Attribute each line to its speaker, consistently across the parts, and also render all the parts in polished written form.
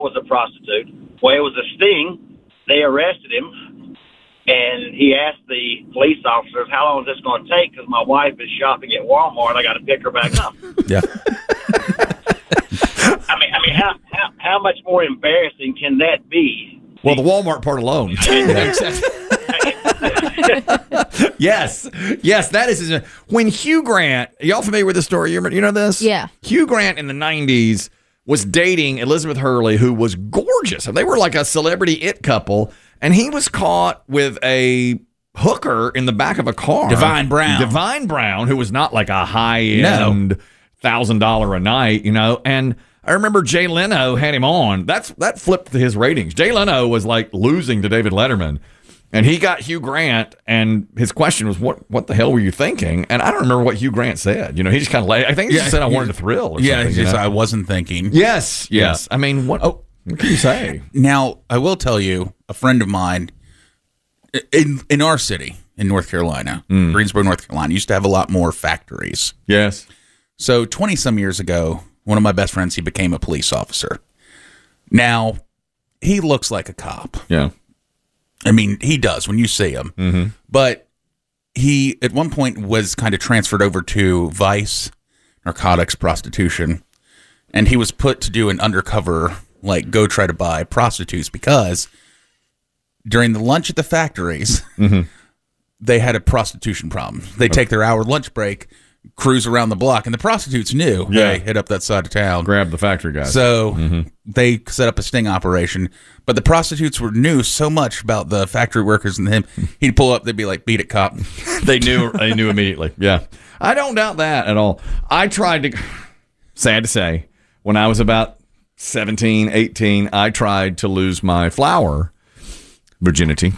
Speaker 1: was a prostitute. Well, it was a sting. They arrested him, and he asked the police officers, how long is this going to take? Because my wife is shopping at Walmart. I got to pick her back up.
Speaker 2: Yeah.
Speaker 1: I mean, how much more embarrassing can that be?
Speaker 3: Well, the Walmart part alone. Yes, that is. When Hugh Grant, y'all familiar with this story? You know this?
Speaker 4: Yeah.
Speaker 3: Hugh Grant in the 90s was dating Elizabeth Hurley, who was gorgeous. They were like a celebrity it couple, and he was caught with a hooker in the back of a car.
Speaker 2: Divine Brown,
Speaker 3: who was not like a high-end $1,000 a night, and I remember Jay Leno had him on. That flipped his ratings. Jay Leno was like losing to David Letterman. And he got Hugh Grant, and his question was, "What the hell were you thinking?" And I don't remember what Hugh Grant said. He just kind of I think he just said, "I wanted to thrill." Or something,
Speaker 2: just, I wasn't thinking.
Speaker 3: Yes. I mean, what can you say?
Speaker 2: Now, I will tell you, a friend of mine in our city in North Carolina, Greensboro, North Carolina, used to have a lot more factories.
Speaker 3: Yes.
Speaker 2: So 20-some years ago, one of my best friends, he became a police officer. Now, he looks like a cop.
Speaker 3: Yeah.
Speaker 2: I mean, he does when you see him.
Speaker 3: Mm-hmm.
Speaker 2: But he, at one point, was kind of transferred over to vice, narcotics, prostitution. And he was put to do an undercover, go try to buy prostitutes because during the lunch at the factories, they had a prostitution problem. They take their hour lunch break, cruise around the block, and the prostitutes knew, hey, hit up that side of town.
Speaker 3: Grab the factory guys.
Speaker 2: So they set up a sting operation. But the prostitutes knew so much about the factory workers and him. He'd pull up, they'd be like, beat it, cop.
Speaker 3: They knew immediately. Yeah. I don't doubt that at all. I tried to, sad to say, when I was about 17, 18, I tried to lose my flower virginity.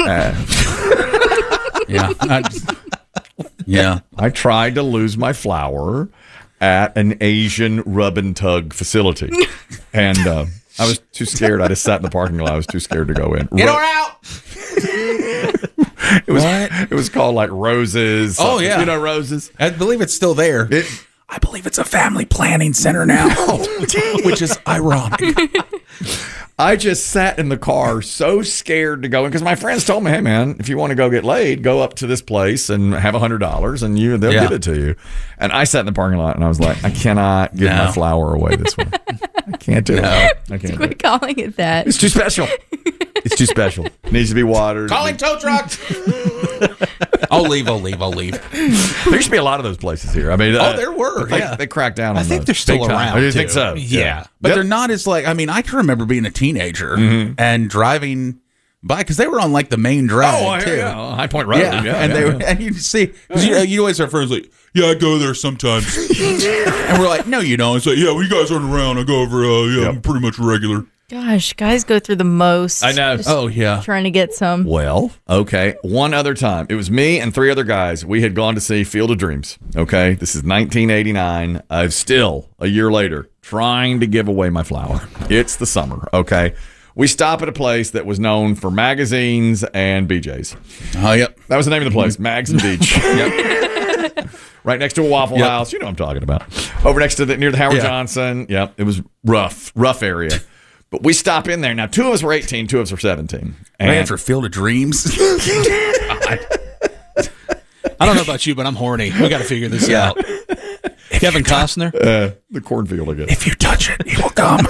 Speaker 2: Yeah.
Speaker 3: I tried to lose my flower at an Asian rub and tug facility. And I was too scared. I just sat in the parking lot. I was too scared to go in.
Speaker 2: Get her out!
Speaker 3: It was called like Roses.
Speaker 2: Oh, yeah.
Speaker 3: You know Roses?
Speaker 2: I believe it's still there. I believe it's a family planning center now, which is ironic.
Speaker 3: I just sat in the car so scared to go in because my friends told me, hey, man, if you want to go get laid, go up to this place and have $100 and they'll give it to you. And I sat in the parking lot and I was like, I cannot give my flower away this way. I can't do it. I can't.
Speaker 4: Quit calling it that.
Speaker 3: It's too special. It's too special. It needs to be watered.
Speaker 2: Calling tow truck. I'll leave.
Speaker 3: There used to be a lot of those places here. I mean,
Speaker 2: there were.
Speaker 3: They cracked down on
Speaker 5: I think they're still around.
Speaker 3: I do think so.
Speaker 5: Yeah.
Speaker 2: But they're not as I can remember being a teenager and driving by because they were on the main drag too.
Speaker 3: Yeah. High Point Road.
Speaker 2: And you see, because you always have friends I go there sometimes. And we're like, no, you don't. It's when you guys aren't around, I go over, I'm pretty much regular.
Speaker 4: Gosh, guys go through the most.
Speaker 3: I know.
Speaker 4: Trying to get some.
Speaker 3: Well, okay. One other time. It was me and 3 other guys. We had gone to see Field of Dreams. Okay. This is 1989. I'm still, a year later, trying to give away my flower. It's the summer. Okay. We stop at a place that was known for magazines and BJ's.
Speaker 2: Oh, yep.
Speaker 3: That was the name of the place, Mags and Beach. Yep. Right next to a Waffle House. You know what I'm talking about. Over next to near the Howard Johnson. Yep. It was rough area. But we stop in there. Now, 2 of us were 18, 2 of us were 17.
Speaker 2: Ran for Field of Dreams.
Speaker 5: I don't know about you, but I'm horny. We got to figure this out. Kevin Costner?
Speaker 3: The cornfield, I guess.
Speaker 2: If you touch it, he will come.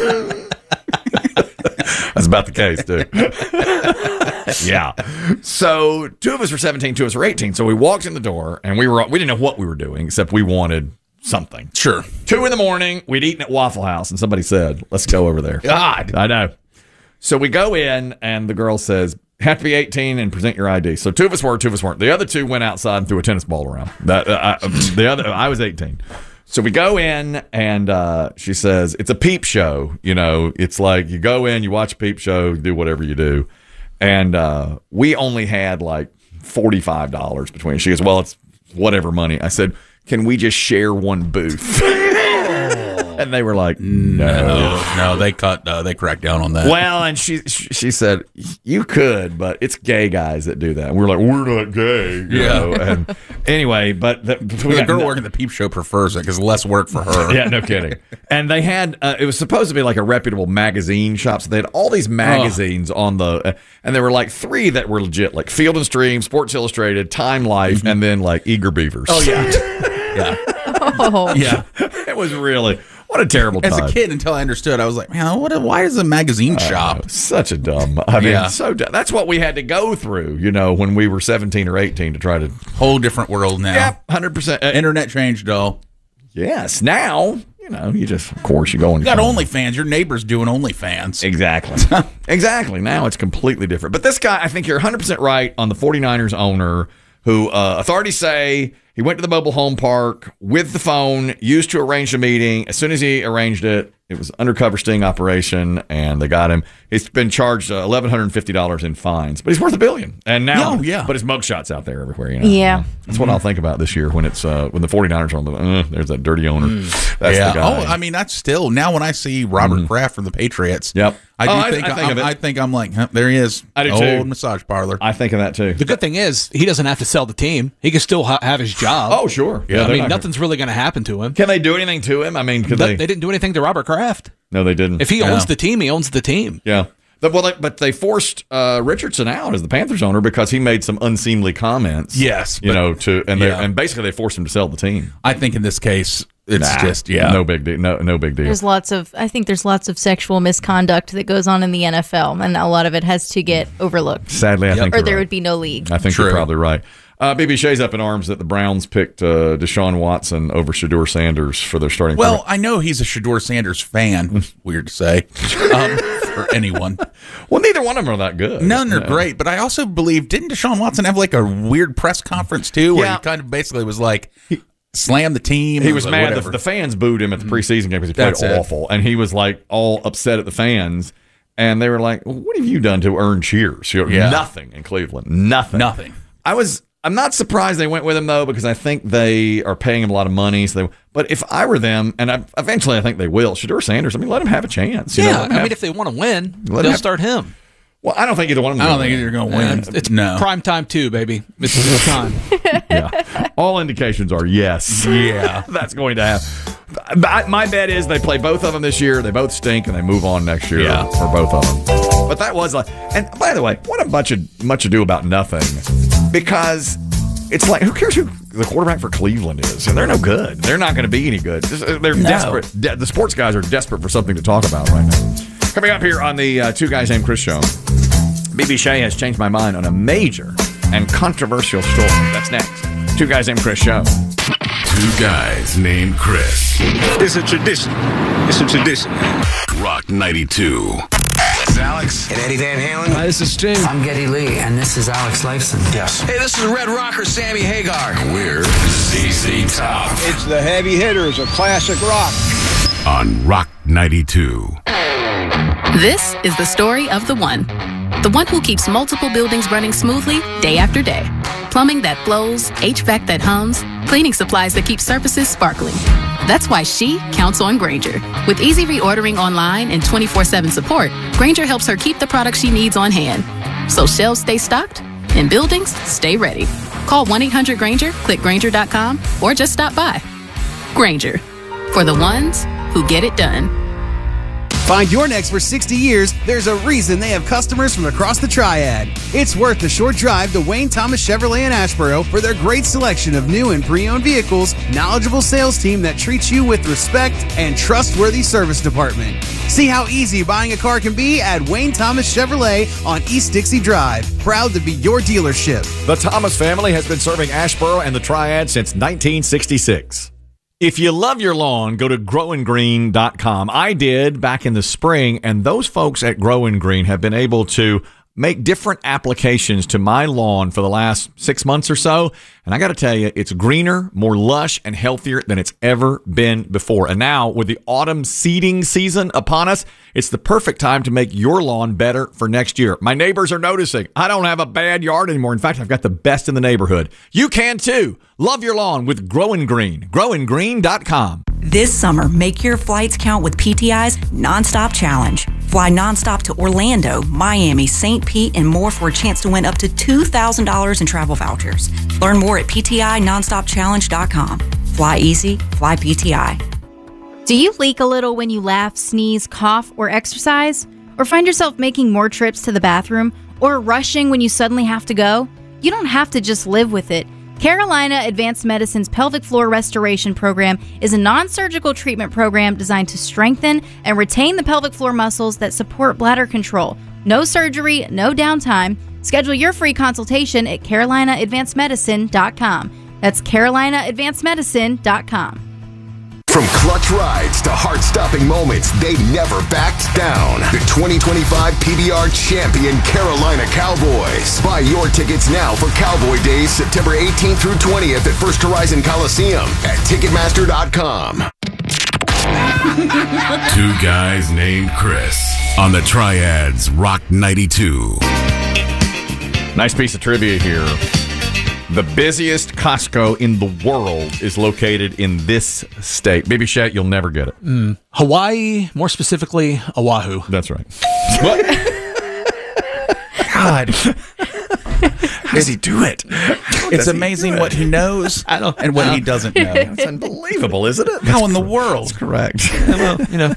Speaker 3: That's about the case, too. Yeah. So 2 of us were 17, 2 of us were 18. So we walked in the door, and we didn't know what we were doing, except we wanted something.
Speaker 2: Sure.
Speaker 3: 2 a.m, we'd eaten at Waffle House, and somebody said, let's go over there.
Speaker 2: God.
Speaker 3: I know. So we go in, and the girl says, have to be 18 and present your ID. So 2 of us were, 2 of us weren't. The other 2 went outside and threw a tennis ball around. I was 18. So we go in, and she says, it's a peep show. It's like you go in, you watch a peep show, do whatever you do. And we only had $45 between us. She goes, well, it's whatever money. I said, can we just share one booth? And they were like, no.
Speaker 2: They cracked down on that.
Speaker 3: Well, and she said, you could, but it's gay guys that do that. And we're like, we're not gay. You know? And anyway, but
Speaker 2: the girl working the Peep Show prefers it because less work for her.
Speaker 3: Yeah, no kidding. And they had, it was supposed to be like a reputable magazine shop. So they had all these magazines on the, and there were like 3 that were legit, like Field and Stream, Sports Illustrated, Time Life, and then like Eager Beavers.
Speaker 2: Oh, yeah. Yeah.
Speaker 4: Oh.
Speaker 2: Yeah.
Speaker 3: It was really, what a terrible time.
Speaker 2: As a kid, until I understood, I was like, man, why is a magazine shop?
Speaker 3: Such a dumb. I mean, so dumb. That's what we had to go through, when we were 17 or 18 to try to.
Speaker 2: Whole different world now.
Speaker 3: Yep, 100%.
Speaker 2: Internet changed it all.
Speaker 3: Yes. Now, you just, of course, you go and
Speaker 2: you got OnlyFans. Your neighbor's doing OnlyFans.
Speaker 3: Exactly. Exactly. Now it's completely different. But this guy, I think you're 100% right on the 49ers owner who authorities say he went to the mobile home park with the phone used to arrange a meeting. As soon as he arranged it, it was an undercover sting operation, and they got him. He's been charged $1,150 in fines, but he's worth $1 billion. And now, but his mugshot's out there everywhere.
Speaker 4: Yeah,
Speaker 3: that's what I'll think about this year when it's when the 49ers are on the. There's that dirty owner. That's the guy.
Speaker 2: Oh, I mean, that's still now when I see Robert Kraft from the Patriots.
Speaker 3: Yep.
Speaker 2: I think I'm like, there he is.
Speaker 3: I do
Speaker 2: old
Speaker 3: too.
Speaker 2: Massage parlor.
Speaker 3: I think of that too.
Speaker 5: The good thing is he doesn't have to sell the team. He can still have his job.
Speaker 3: Oh, sure.
Speaker 5: Yeah, I mean, nothing's really going to happen to him.
Speaker 3: Can they do anything to him? I mean,
Speaker 5: they didn't do anything to Robert Kraft.
Speaker 3: No, they didn't.
Speaker 5: If he owns the team, he owns the team.
Speaker 3: Yeah. But they forced Richardson out as the Panthers owner because he made some unseemly comments.
Speaker 2: Yes,
Speaker 3: and basically they forced him to sell the team.
Speaker 2: I think in this case it's
Speaker 3: no big deal. No big deal.
Speaker 4: There's lots of sexual misconduct that goes on in the NFL, and a lot of it has to get overlooked.
Speaker 3: Sadly, I think,
Speaker 4: or there would be no league.
Speaker 3: I think you're probably right. BB Shea's up in arms that the Browns picked Deshaun Watson over Shedeur Sanders for their starting.
Speaker 2: Well, I know he's a Shedeur Sanders fan. Weird to say for anyone.
Speaker 3: Well, neither one of them are that good.
Speaker 2: None are great, but I also believe, didn't Deshaun Watson have like a weird press conference too, where he kind of basically was like, slam the team?
Speaker 3: He was mad. The fans booed him at the preseason game because he played awful, and he was like all upset at the fans. And they were like, "What have you done to earn cheers?" Nothing in Cleveland. Nothing. I'm not surprised they went with him, though, because I think they are paying him a lot of money. But if I were them, and eventually I think they will, Shedeur Sanders, let him have a chance.
Speaker 5: If they want to win, they'll start him.
Speaker 3: Well, I don't think either one of them.
Speaker 2: I don't think either going to win.
Speaker 5: It's prime time, too, baby. It's time.
Speaker 3: Yeah. All indications are yes.
Speaker 2: Yeah.
Speaker 3: That's going to happen. My bet is they play both of them this year. They both stink, and they move on next year for both of them. But that was and by the way, what a much ado about nothing. Because it's like, who cares who the quarterback for Cleveland is? And they're no good. They're not going to be any good. They're desperate. The sports guys are desperate for something to talk about right now. Coming up here on the Two Guys Named Chris show, BB Shea has changed my mind on a major and controversial story. That's next. Two Guys Named Chris show.
Speaker 6: Two Guys Named Chris.
Speaker 7: It's a tradition.
Speaker 6: Rock 92. It's Alex
Speaker 7: and Eddie Van Halen.
Speaker 8: Hi, this is Sting.
Speaker 9: I'm Geddy Lee, and this is Alex Lifeson.
Speaker 7: Yes.
Speaker 8: Hey, this is Red Rocker Sammy Hagar.
Speaker 6: We're ZZ Top.
Speaker 7: It's the heavy hitters of classic rock.
Speaker 6: On Rock 92.
Speaker 10: This is the story of the one who keeps multiple buildings running smoothly day after day. Plumbing that flows, HVAC that hums, cleaning supplies that keep surfaces sparkling. That's why she counts on Grainger. With easy reordering online and 24/7 support, Grainger helps her keep the products she needs on hand. So shelves stay stocked and buildings stay ready. Call 1-800-GRAINGER, click Grainger.com, or just stop by. Grainger, for the ones who get it done.
Speaker 11: Find your next for 60 years. There's a reason they have customers from across the Triad. It's worth the short drive to Wayne Thomas Chevrolet in Asheboro for their great selection of new and pre-owned vehicles, knowledgeable sales team that treats you with respect, and trustworthy service department. See how easy buying a car can be at Wayne Thomas Chevrolet on East Dixie Drive. Proud to be your dealership.
Speaker 3: The Thomas family has been serving Asheboro and the Triad since 1966. If you love your lawn, go to growandgreen.com. I did back in the spring, and those folks at Grow and Green have been able to make different applications to my lawn for the last 6 months or so. And I got to tell you, it's greener, more lush, and healthier than it's ever been before. And now, with the autumn seeding season upon us, it's the perfect time to make your lawn better for next year. My neighbors are noticing. I don't have a bad yard anymore. In fact, I've got the best in the neighborhood. You can too. Love your lawn with Grow and Green. growandgreen.com.
Speaker 12: This summer, make your flights count with PTI's Nonstop Challenge. Fly nonstop to Orlando, Miami, St. Pete, and more for a chance to win up to $2,000 in travel vouchers. Learn more at PTINonstopChallenge.com. Fly easy, fly PTI.
Speaker 4: Do you leak a little when you laugh, sneeze, cough, or exercise? Or find yourself making more trips to the bathroom? Or rushing when you suddenly have to go? You don't have to just live with it. Carolina Advanced Medicine's Pelvic Floor Restoration Program is a non-surgical treatment program designed to strengthen and retain the pelvic floor muscles that support bladder control. No surgery, no downtime. Schedule your free consultation at CarolinaAdvancedMedicine.com. That's CarolinaAdvancedMedicine.com.
Speaker 13: From clutch rides to heart-stopping moments, they never backed down. The 2025 PBR champion Carolina Cowboys. Buy your tickets now for Cowboy Days, September 18th through 20th at First Horizon Coliseum at Ticketmaster.com.
Speaker 6: Two guys named Chris on the Triads Rock 92.
Speaker 3: Nice piece of trivia here. The busiest Costco in the world is located in this state. Baby Shat, you'll never get it.
Speaker 5: Hawaii, more specifically, Oahu.
Speaker 3: That's right.
Speaker 2: What? God. How does he do it? It's amazing what he knows and what he doesn't know.
Speaker 3: It's unbelievable, isn't it?
Speaker 2: How in the world?
Speaker 3: That's correct. Well,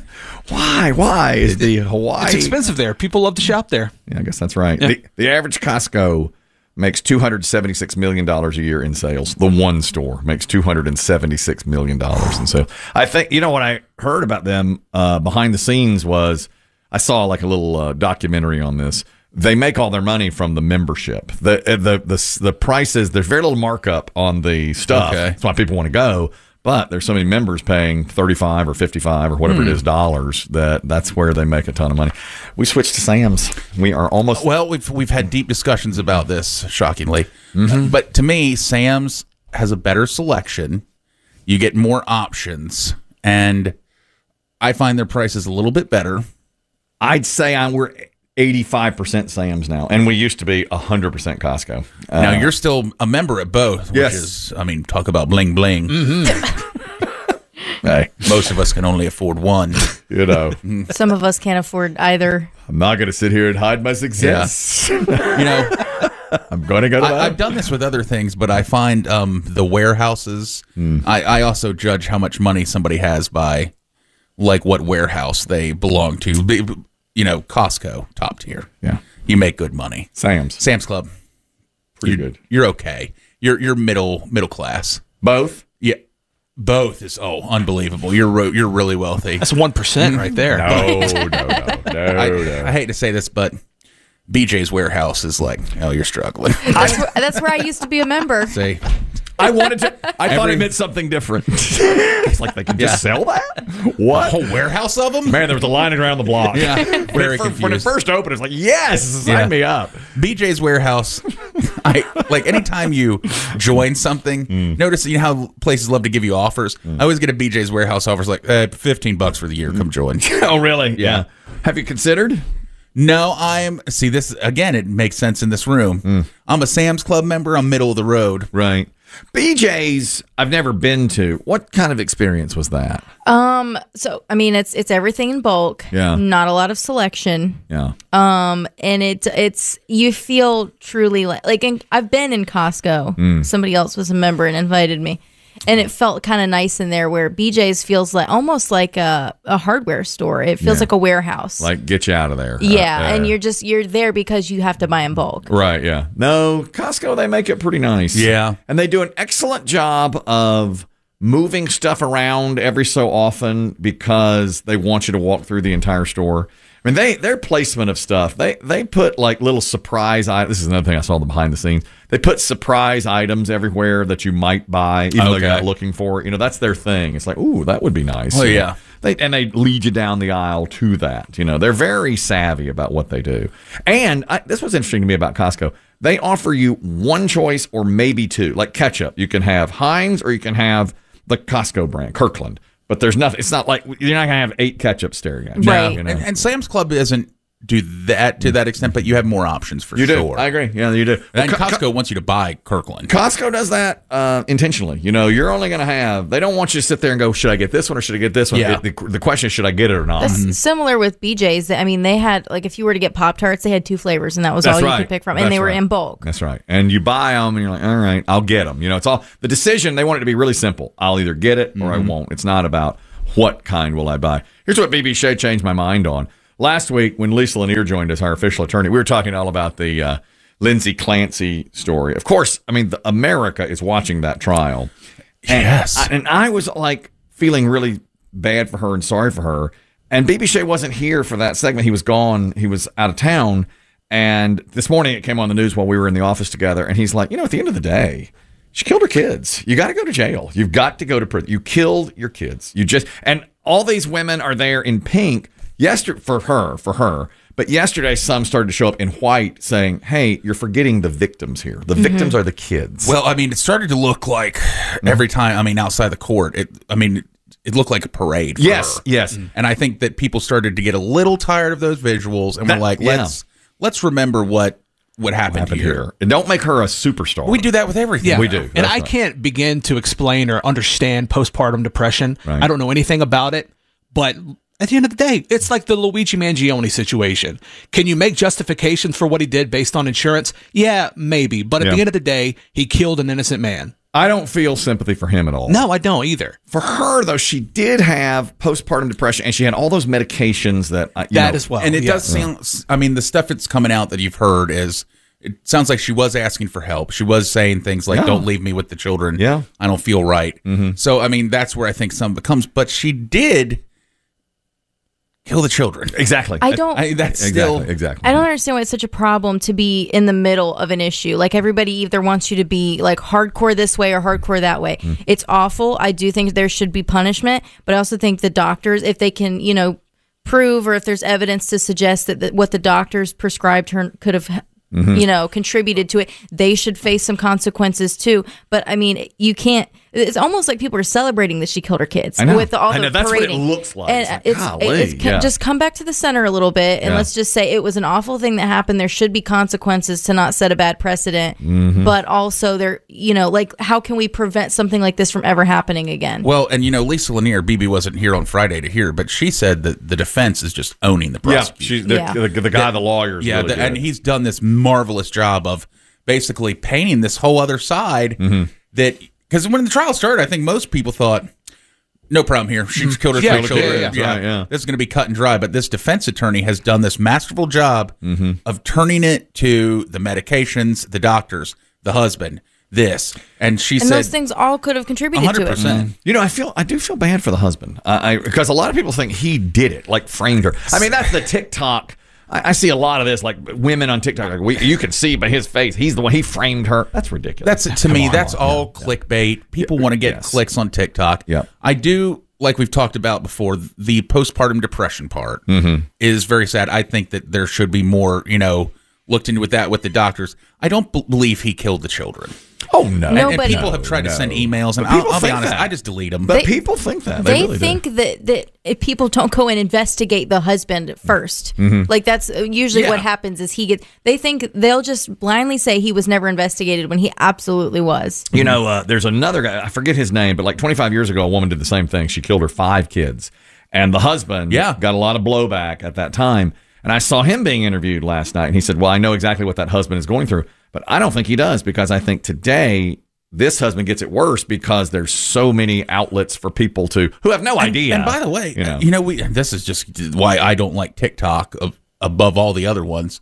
Speaker 3: why is the Hawaii?
Speaker 5: It's expensive there. People love to shop there.
Speaker 3: Yeah, I guess that's right.
Speaker 5: Yeah.
Speaker 3: The average Costco makes $276 million a year in sales. The one store makes $276 million in sales. I think, what I heard about them behind the scenes was, I saw like a little documentary on this. They make all their money from the membership. The prices, there's very little markup on the stuff.
Speaker 2: Okay.
Speaker 3: That's why people want to go. But there's so many members paying $35 or $55 or whatever it is dollars that's where they make a ton of money. We switched to Sam's. We are almost.
Speaker 2: Well, we've had deep discussions about this, shockingly. Mm-hmm. But to me, Sam's has a better selection. You get more options, and I find their prices a little bit better.
Speaker 3: I'd say we're 85% Sam's now, and we used to be 100% Costco.
Speaker 2: Now you're still a member at both, which is, talk about bling bling.
Speaker 5: Mm-hmm.
Speaker 2: Hey, most of us can only afford one.
Speaker 4: Some of us can't afford either.
Speaker 3: I'm not going to sit here and hide my success.
Speaker 2: Yeah.
Speaker 3: I'm going to go to
Speaker 2: I've done this with other things, but I find the warehouses, I also judge how much money somebody has by like what warehouse they belong to. Costco, top tier.
Speaker 3: Yeah.
Speaker 2: You make good money.
Speaker 3: Sam's
Speaker 2: Club.
Speaker 3: Pretty good.
Speaker 2: You're okay. You're middle class.
Speaker 3: Both?
Speaker 2: Yeah. Both is unbelievable. You're really wealthy.
Speaker 5: That's 1% right there.
Speaker 3: No.
Speaker 2: I hate to say this, but BJ's Warehouse is like, you're struggling.
Speaker 4: That's where I used to be a member.
Speaker 2: See,
Speaker 3: I thought it meant something different. It's like they can just sell that? What?
Speaker 2: A whole warehouse of them?
Speaker 3: Man, there was a line around the block.
Speaker 2: Yeah. Very confused.
Speaker 3: When it first opened, it's like, yes, sign me up.
Speaker 2: BJ's Warehouse, anytime you join something, notice how places love to give you offers. I always get a BJ's Warehouse offers like $15 for the year. Come join.
Speaker 3: Oh, really?
Speaker 2: Yeah.
Speaker 3: Have you considered?
Speaker 2: No, this again, it makes sense in this room. I'm a Sam's Club member. I'm middle of the road.
Speaker 3: Right. BJ's, I've never been to. What kind of experience was that?
Speaker 4: It's everything in bulk.
Speaker 3: Yeah.
Speaker 4: Not a lot of selection.
Speaker 3: Yeah.
Speaker 4: And it's you feel truly I've been in Costco. Somebody else was a member and invited me. And it felt kind of nice in there where BJ's feels like almost like a hardware store. It feels like a warehouse.
Speaker 3: Like, get you out of there.
Speaker 4: Yeah, and you're there because you have to buy in bulk.
Speaker 3: Right, yeah. No, Costco, they make it pretty nice.
Speaker 2: Yeah.
Speaker 3: And they do an excellent job of moving stuff around every so often because they want you to walk through the entire store. I mean, their placement of stuff, they put like little surprise items. This is another thing I saw behind the scenes. They put surprise items everywhere that you might buy, even though you're not looking for it. That's their thing. It's like, ooh, that would be nice.
Speaker 2: Oh, yeah.
Speaker 3: They lead you down the aisle to that. They're very savvy about what they do. And this was interesting to me about Costco. They offer you one choice or maybe two, like ketchup. You can have Heinz or you can have the Costco brand, Kirkland. But there's nothing. It's not like you're not going to have 8 ketchup staring at you.
Speaker 4: Right.
Speaker 2: And Sam's Club isn't do that to that extent, but you have more options for
Speaker 3: You
Speaker 2: sure.
Speaker 3: do. I agree. Yeah, you do.
Speaker 2: And Costco wants you to buy Kirkland.
Speaker 3: Costco does that intentionally. You're only going to have. They don't want you to sit there and go, should I get this one or should I get this one?
Speaker 2: Yeah.
Speaker 3: The question is, should I get it or not?
Speaker 14: That's similar with BJ's. I mean, they had, like, if you were to get Pop-Tarts, they had 2 flavors, and that was all you could pick from. And they were in bulk.
Speaker 3: That's right. And you buy them, and you're like, all right, I'll get them. It's all the decision. They want it to be really simple. I'll either get it or I won't. It's not about what kind will I buy. Here's what BB Shea changed my mind on. Last week, when Lisa Lanier joined us, our official attorney, we were talking all about the Lindsay Clancy story. Of course, I mean, America is watching that trial.
Speaker 2: Yes.
Speaker 3: And I was like feeling really bad for her and sorry for her. And BB Shea wasn't here for that segment. He was gone. He was out of town. And this morning it came on the news while we were in the office together. And he's like, at the end of the day, she killed her kids. You got to go to jail. You've got to go to prison. You killed your kids. And all these women are there in pink yesterday for her. But yesterday, some started to show up in white saying, hey, you're forgetting the victims here. The victims are the kids.
Speaker 2: Well, I mean, it started to look like every time, outside the court, it looked like a parade. For her.
Speaker 3: Yes.
Speaker 2: And I think that people started to get a little tired of those visuals and were like, let's remember what happened here.
Speaker 3: And don't make her a superstar.
Speaker 2: We do that with everything.
Speaker 5: Yeah,
Speaker 3: we do.
Speaker 5: And I can't begin to explain or understand postpartum depression.
Speaker 3: Right.
Speaker 5: I don't know anything about it, but at the end of the day, it's like the Luigi Mangione situation. Can you make justifications for what he did based on insurance? Yeah, maybe. But at the end of the day, he killed an innocent man.
Speaker 3: I don't feel sympathy for him at all.
Speaker 5: No, I don't either.
Speaker 3: For her, though, she did have postpartum depression, and she had all those medications that
Speaker 5: as well.
Speaker 2: And it does sound. The stuff that's coming out that you've heard is. It sounds like she was asking for help. She was saying things like, "Don't leave me with the children.
Speaker 3: Yeah,
Speaker 2: I don't feel right." Mm-hmm. So, that's where I think some becomes. But she did kill the children.
Speaker 3: Exactly.
Speaker 2: That's still
Speaker 3: exactly.
Speaker 14: I don't understand why it's such a problem to be in the middle of an issue. Like, everybody either wants you to be like hardcore this way or hardcore that way. It's awful. I do think there should be punishment, but I also think the doctors, if they can, prove, or if there's evidence to suggest that what the doctors prescribed her could have contributed to it, they should face some consequences too. But you can't. It's almost like people are celebrating that she killed her kids with all the
Speaker 3: that's
Speaker 14: parading.
Speaker 3: what it looks like.
Speaker 14: And just come back to the center a little bit, and let's just say it was an awful thing that happened. There should be consequences to not set a bad precedent, but also there, how can we prevent something like this from ever happening again?
Speaker 2: Well, and Lisa Lanier, BB wasn't here on Friday to hear, but she said that the defense is just owning the prosecution.
Speaker 3: The guy, the lawyer, is really good.
Speaker 2: And he's done this marvelous job of basically painting this whole other side that. Because when the trial started, I think most people thought, no problem here. She just killed her 3 children. This is going to be cut and dry. But this defense attorney has done this masterful job of turning it to the medications, the doctors, the husband, this. And she said
Speaker 14: those things all could have contributed
Speaker 2: 100%.
Speaker 14: to it.
Speaker 3: I do feel bad for the husband. Because a lot of people think he did it, like framed her. That's the TikTok. I see a lot of this, like women on TikTok. You can see by his face, he's the one. He framed her. That's ridiculous.
Speaker 2: That's all clickbait. People want to get clicks on TikTok.
Speaker 3: Yeah,
Speaker 2: I do. Like we've talked about before, the postpartum depression part is very sad. I think that there should be more, looked into with the doctors. I don't believe he killed the children.
Speaker 3: Oh, no.
Speaker 2: And people have tried to send emails, and I'll be honest, I just delete them.
Speaker 3: But people think that.
Speaker 14: They
Speaker 3: really
Speaker 14: think that if people don't go and investigate the husband first. Like, that's usually what happens is they think they'll just blindly say he was never investigated when he absolutely was.
Speaker 3: There's another guy, I forget his name, but like 25 years ago, a woman did the same thing. She killed her 5 kids. And the husband got a lot of blowback at that time. And I saw him being interviewed last night, and he said, well, I know exactly what that husband is going through. But I don't think he does, because I think today this husband gets it worse because there's so many outlets for people who have no idea.
Speaker 2: And by the way, this is just why I don't like TikTok above all the other ones.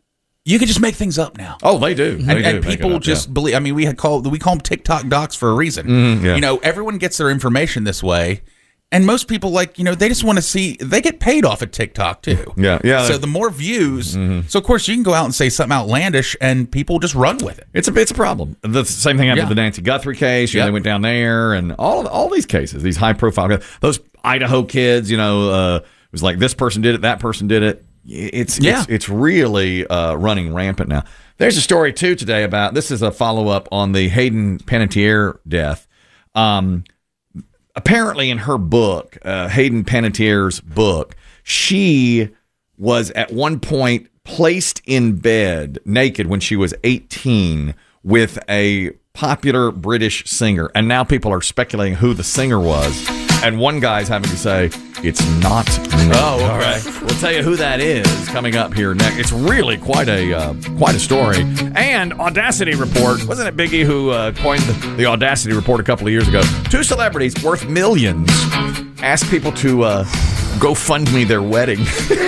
Speaker 2: You can just make things up now.
Speaker 3: Oh, they do.
Speaker 2: And people just believe. We call them TikTok docs for a reason. Everyone gets their information this way. And most people, they just want to see, they get paid off of TikTok too.
Speaker 3: Yeah.
Speaker 2: So the more views, so of course you can go out and say something outlandish and people just run with it.
Speaker 3: It's a problem. The same thing happened with the Nancy Guthrie case. They went down there, and all these cases, these high profile, those Idaho kids, it was like this person did it, that person did it. It's really running rampant now. There's a story too today about, this is a follow up on the Hayden Panettiere death. Apparently in her book, Hayden Panettiere's book, she was at one point placed in bed naked when she was 18 with a popular British singer. And now people are speculating who the singer was. And one guy's having to say, it's not me.
Speaker 5: Oh, okay.
Speaker 3: All right. We'll tell you who that is coming up here next. It's really quite a story. And Audacity Report. Wasn't it Biggie who coined the Audacity Report a couple of years ago? 2 celebrities worth millions asked people to go fund me their wedding.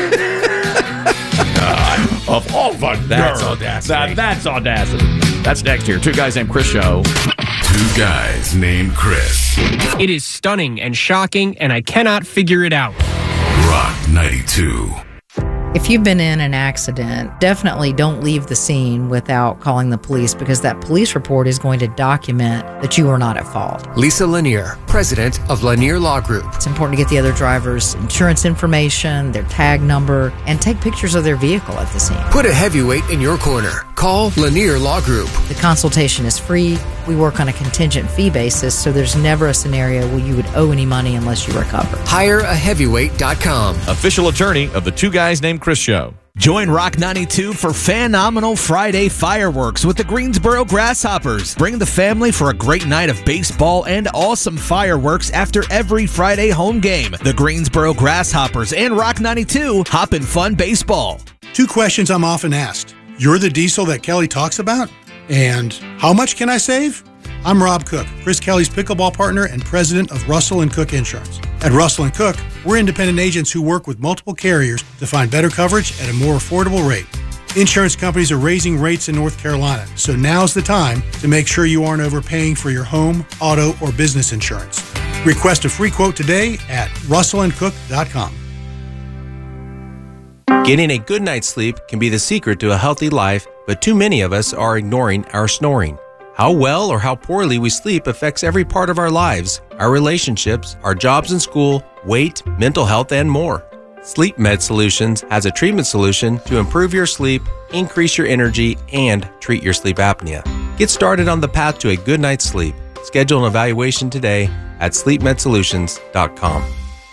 Speaker 3: Of all the
Speaker 2: That's Audacity.
Speaker 3: That's Audacity. That's next year. 2 Guys Named Chris show.
Speaker 6: 2 Guys Named Chris.
Speaker 15: It is stunning and shocking, and I cannot figure it out.
Speaker 6: Rock 92.
Speaker 16: If you've been in an accident, definitely don't leave the scene without calling the police, because that police report is going to document that you were not at fault.
Speaker 17: Lisa Lanier, president of Lanier Law Group.
Speaker 16: It's important to get the other driver's insurance information, their tag number, and take pictures of their vehicle at the scene.
Speaker 17: Put a heavyweight in your corner. Call Lanier Law Group.
Speaker 16: The consultation is free. We work on a contingent fee basis, so there's never a scenario where you would owe any money unless you recover.
Speaker 17: HireAHeavyweight.com.
Speaker 3: Official attorney of the 2 Guys Named Chris show.
Speaker 18: Join Rock 92 for Phenomenal Friday fireworks with the Greensboro Grasshoppers. Bring the family for a great night of baseball and awesome fireworks after every Friday home game. The Greensboro Grasshoppers and Rock 92 Hoppin' Fun Baseball.
Speaker 19: 2 questions I'm often asked. You're the diesel that Kelly talks about? And how much can I save? I'm Rob Cook, Chris Kelly's pickleball partner and president of Russell & Cook Insurance. At Russell & Cook, we're independent agents who work with multiple carriers to find better coverage at a more affordable rate. Insurance companies are raising rates in North Carolina, so now's the time to make sure you aren't overpaying for your home, auto, or business insurance. Request a free quote today at RussellandCook.com.
Speaker 20: Getting a good night's sleep can be the secret to a healthy life, but too many of us are ignoring our snoring. How well or how poorly we sleep affects every part of our lives, our relationships, our jobs and school, weight, mental health, and more. Sleep Med Solutions has a treatment solution to improve your sleep, increase your energy, and treat your sleep apnea. Get started on the path to a good night's sleep. Schedule an evaluation today at sleepmedsolutions.com.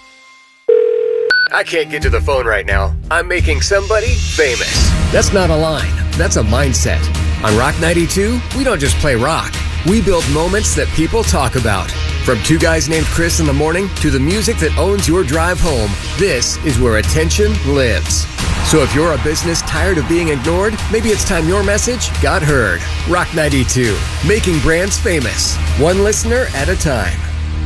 Speaker 17: I can't get to the phone right now. I'm making somebody famous. That's not a line. That's a mindset. On Rock 92, we don't just play rock. We build moments that people talk about. From 2 Guys Named Chris in the morning to the music that owns your drive home, this is where attention lives. So if you're a business tired of being ignored, maybe it's time your message got heard. Rock 92, making brands famous, one listener at a time.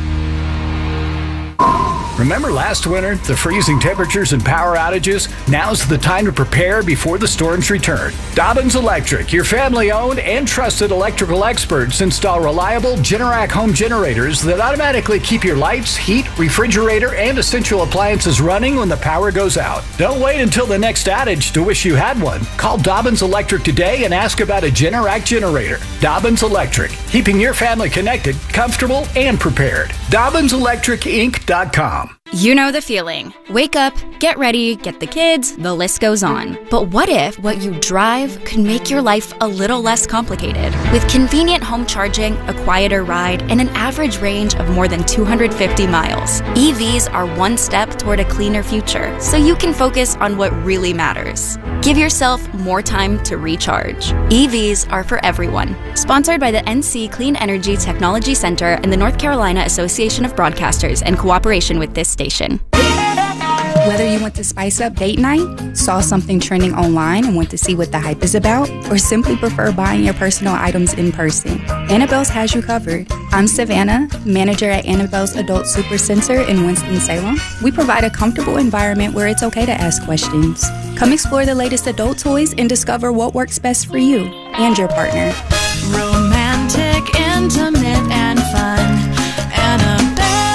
Speaker 21: Remember last winter, the freezing temperatures and power outages? Now's the time to prepare before the storms return. Dobbins Electric, your family-owned and trusted electrical experts, install reliable Generac home generators that automatically keep your lights, heat, refrigerator, and essential appliances running when the power goes out. Don't wait until the next outage to wish you had one. Call Dobbins Electric today and ask about a Generac generator. Dobbins Electric, keeping your family connected, comfortable, and prepared. DobbinSelectricInc.com.
Speaker 22: You know the feeling. Wake up, get ready, get the kids, the list goes on. But what if what you drive could make your life a little less complicated? With convenient home charging, a quieter ride, and an average range of more than 250 miles, EVs are one step toward a cleaner future, so you can focus on what really matters. Give yourself more time to recharge. EVs are for everyone. Sponsored by the NC Clean Energy Technology Center and the North Carolina Association of Broadcasters in cooperation with this station.
Speaker 23: Whether you want to spice up date night, saw something trending online and want to see what the hype is about, or simply prefer buying your personal items in person, Annabelle's has you covered. I'm Savannah, manager at Annabelle's Adult Super Center in Winston-Salem. We provide a comfortable environment where it's okay to ask questions. Come explore the latest adult toys and discover what works best for you and your partner.
Speaker 24: Romantic, intimate, and fun. Annabelle's.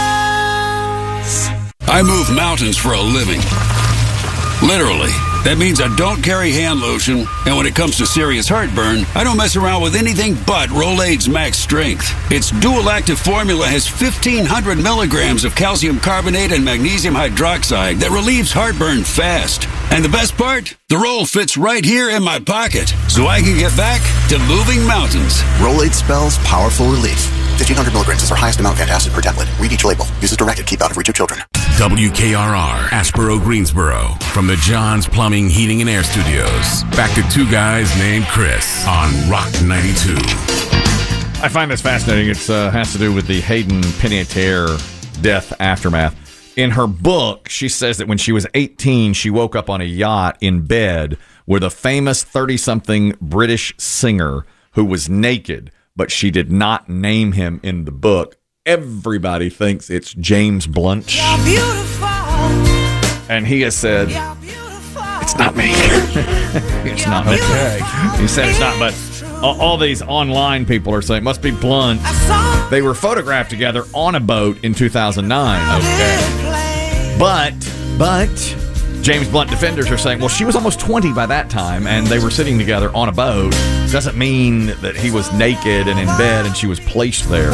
Speaker 25: I move mountains for a living. Literally. That means I don't carry hand lotion, and when it comes to serious heartburn, I don't mess around with anything but Rolaids Max Strength. Its dual-active formula has 1,500 milligrams of calcium carbonate and magnesium hydroxide that relieves heartburn fast. And the best part? The roll fits right here in my pocket, so I can get back to moving mountains.
Speaker 26: Rolaids spells powerful relief. 1,500 milligrams is our highest amount of antacid per tablet. Read each label. Use as directed. Keep out of reach of children.
Speaker 6: WKRR, Asheboro, Greensboro. From the John's Plumbing, Heating, and Air Studios. Back to two guys named Chris on Rock 92.
Speaker 3: I find this fascinating. It has to do with the Hayden Panettiere death aftermath. In her book, she says that when she was 18, she woke up on a yacht in bed with a famous 30-something British singer who was naked, but she did not name him in the book. Everybody thinks it's James Blunt. And he has said, it's not me. It's not me. Okay. He said it's not, but all these online people are saying it must be Blunt. They were photographed together on a boat in 2009. Okay. But James Blunt defenders are saying, well, she was almost 20 by that time, and they were sitting together on a boat. Doesn't mean that he was naked and in bed and she was placed there.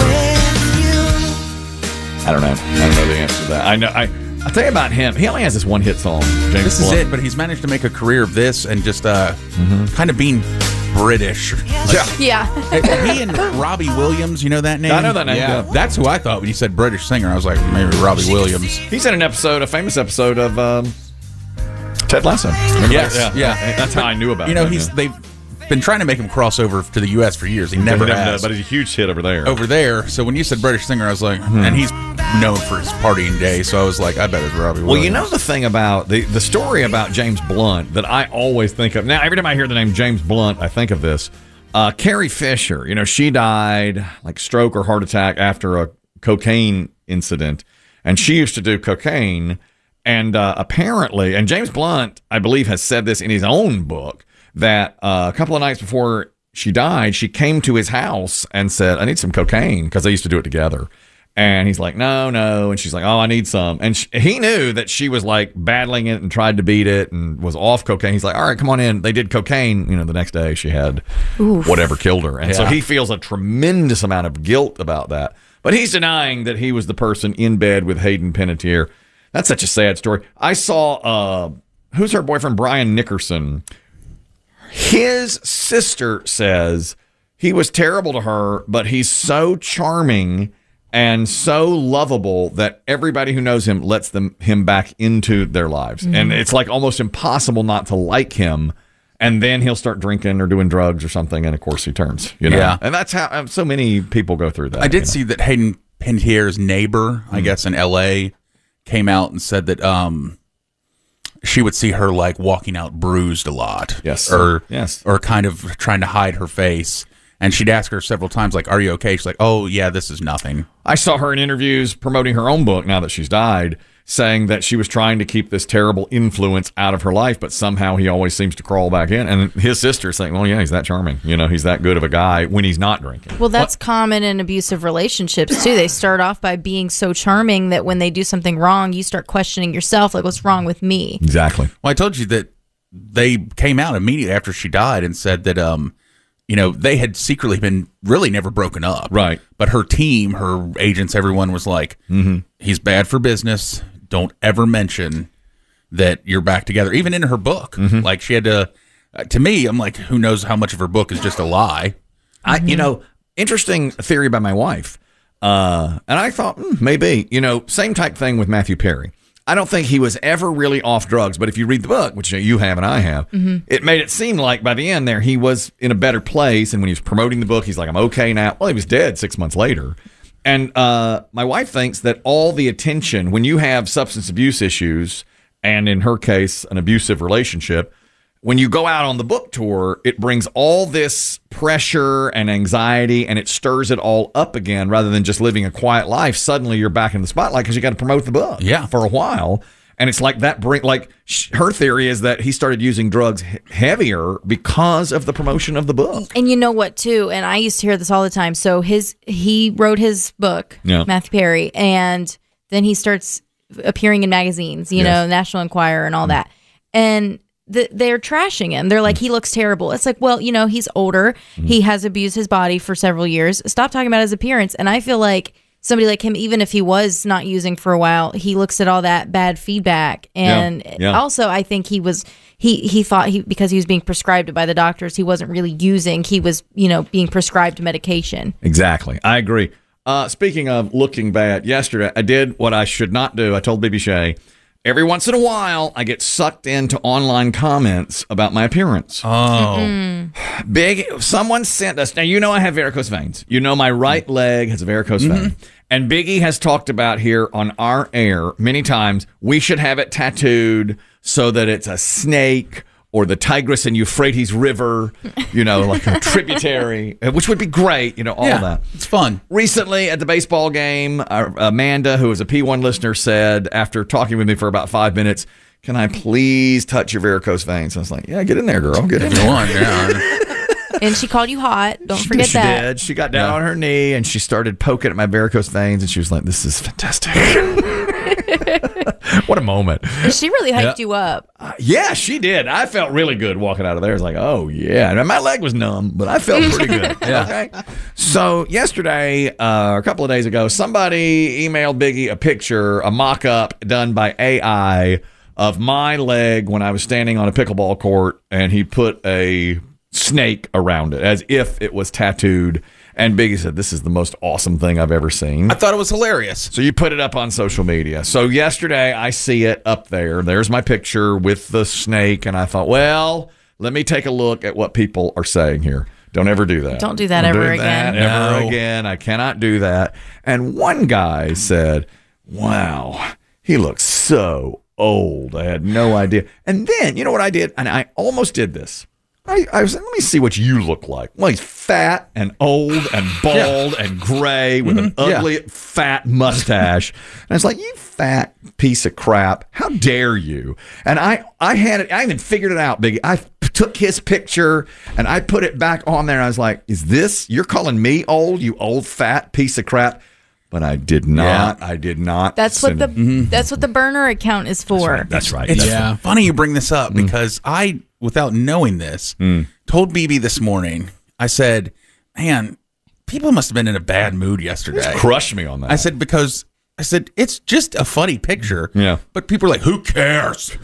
Speaker 3: I don't know the answer to that. I'll tell you about him. He only has this one hit song, James
Speaker 2: This
Speaker 3: Blunt.
Speaker 2: is it, but he's managed to make a career of this and just kind of being British.
Speaker 14: Yeah.
Speaker 2: He and Robbie Williams, you know that name?
Speaker 3: I know that name.
Speaker 2: Yeah. That's who I thought when you said British singer. I was like, maybe Robbie Williams.
Speaker 3: He's in a famous episode of Ted Lasso. Remember
Speaker 2: Yes,
Speaker 3: that?
Speaker 2: yeah.
Speaker 3: That's how I knew about
Speaker 2: him. You know,
Speaker 3: him.
Speaker 2: they've been trying to make him cross over to the U.S. for years. He never has.
Speaker 3: But he's a huge hit over there.
Speaker 2: Over there. So when you said British singer, I was like, and he's known for his partying days, so I was like, I bet it's Robbie Williams.
Speaker 3: Well, you know the thing about the story about James Blunt that I always think of. Now, every time I hear the name James Blunt, I think of this. Carrie Fisher, you know, she died like stroke or heart attack after a cocaine incident, and she used to do cocaine. And apparently, and James Blunt, I believe, has said this in his own book, that a couple of nights before she died, she came to his house and said, I need some cocaine, because they used to do it together. And he's like, no. And she's like, oh, I need some. And he knew that she was like battling it and tried to beat it and was off cocaine. He's like, all right, come on in. They did cocaine. You know, the next day she had whatever killed her. And so he feels a tremendous amount of guilt about that. But he's denying that he was the person in bed with Hayden Panettiere. That's such a sad story. I saw, who's her boyfriend? Brian Nickerson. His sister says he was terrible to her, but he's so charming and so lovable that everybody who knows him lets him back into their lives. Mm-hmm. And it's like almost impossible not to like him. And then he'll start drinking or doing drugs or something, and of course he turns. You know?
Speaker 2: Yeah.
Speaker 3: And that's how so many people go through that.
Speaker 2: I did see that Hayden Panettiere's neighbor, I guess in L.A., came out and said that she would see her like walking out bruised a lot.
Speaker 3: Yes.
Speaker 2: Or kind of trying to hide her face. And she'd ask her several times, like, are you okay? She's like, oh, yeah, this is nothing.
Speaker 3: I saw her in interviews promoting her own book now that she's died, saying that she was trying to keep this terrible influence out of her life, but somehow he always seems to crawl back in. And his sister's saying, well, yeah, he's that charming. You know, he's that good of a guy when he's not drinking.
Speaker 14: Well, that's common in abusive relationships, too. They start off by being so charming that when they do something wrong, you start questioning yourself, like, what's wrong with me?
Speaker 3: Exactly.
Speaker 2: Well, I told you that they came out immediately after she died and said that, you know, they had secretly been really never broken up.
Speaker 3: Right.
Speaker 2: But her team, her agents, everyone was like, he's bad for business. Don't ever mention that you're back together. Even in her book. Like she had to me, I'm like, who knows how much of her book is just a lie.
Speaker 3: You know, interesting theory by my wife. And I thought, maybe, you know, same type thing with Matthew Perry. I don't think he was ever really off drugs, but if you read the book, which you have and I have, it made it seem like by the end there he was in a better place. And when he was promoting the book, he's like, I'm okay now. Well, he was dead 6 months later. And my wife thinks that all the attention, when you have substance abuse issues, and in her case, an abusive relationship, when you go out on the book tour, it brings all this pressure and anxiety, and it stirs it all up again rather than just living a quiet life. Suddenly you're back in the spotlight because you got to promote the book for a while. And it's like that her theory is that he started using drugs heavier because of the promotion of the book.
Speaker 14: And you know what, too? And I used to hear this all the time. So he wrote his book, Matthew Perry, and then he starts appearing in magazines, you know, National Enquirer and all that. And they're trashing him. They're like, he looks terrible. It's like, well, you know, he's older. He has abused his body for several years. Stop talking about his appearance. And I feel like somebody like him, even if he was not using for a while, he looks at all that bad feedback. And also, I think he thought because he was being prescribed it by the doctors, he wasn't really using. He was, you know, being prescribed medication.
Speaker 3: Exactly. I agree. Speaking of looking bad, yesterday I did what I should not do. I told Bibi Shay, every once in a while I get sucked into online comments about my appearance. Someone sent us, now you know I have varicose veins. You know my right leg has a varicose vein. And Biggie has talked about here on our air many times, we should have it tattooed so that it's a snake or the Tigris and Euphrates River, like a tributary, which would be great, all that.
Speaker 2: It's fun.
Speaker 3: Recently at the baseball game, Amanda, who is a P1 listener, said, after talking with me for about 5 minutes, can I please touch your varicose veins? I was like, yeah, get in there, girl. Get in there.
Speaker 14: And she called you hot. Don't forget
Speaker 3: she
Speaker 14: that.
Speaker 3: She did. She got down on her knee and she started poking at my varicose veins and she was like, this is fantastic. What a moment.
Speaker 14: She really hyped you up.
Speaker 3: Yeah, she did. I felt really good walking out of there. I was like, oh, yeah. And my leg was numb, but I felt pretty good. Okay. So yesterday, a couple of days ago, somebody emailed Biggie a picture, a mock-up done by AI of my leg when I was standing on a pickleball court, and he put a snake around it as if it was tattooed. And Biggie said, this is the most awesome thing I've ever seen.
Speaker 2: I thought it was hilarious.
Speaker 3: So you put it up on social media. So yesterday I see it up there. There's my picture with the snake. And I thought, well, let me take a look at what people are saying here. Don't ever do that.
Speaker 14: Don't do that ever again.
Speaker 3: Ever again. I cannot do that. And one guy said, wow, he looks so old. I had no idea. And then, you know what I did? And I almost did this. I was like, let me see what you look like. Well, he's fat and old and bald and gray with an ugly, fat mustache. And I was like, you fat piece of crap. How dare you? And I even figured it out, Biggie. I took his picture and I put it back on there. And I was like, you're calling me old, you old fat piece of crap? But I did not. Yeah. I did not.
Speaker 14: That's what the burner account is for.
Speaker 3: That's right.
Speaker 2: It's funny you bring this up because I, without knowing this, told BB this morning. I said, "Man, people must have been in a bad mood yesterday."
Speaker 3: Just crushed me on that.
Speaker 2: I said it's just a funny picture.
Speaker 3: Yeah.
Speaker 2: But people are like, "Who cares?"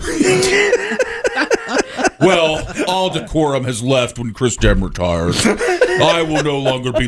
Speaker 2: Well, all decorum has left when Chris Jem retires. I will no longer be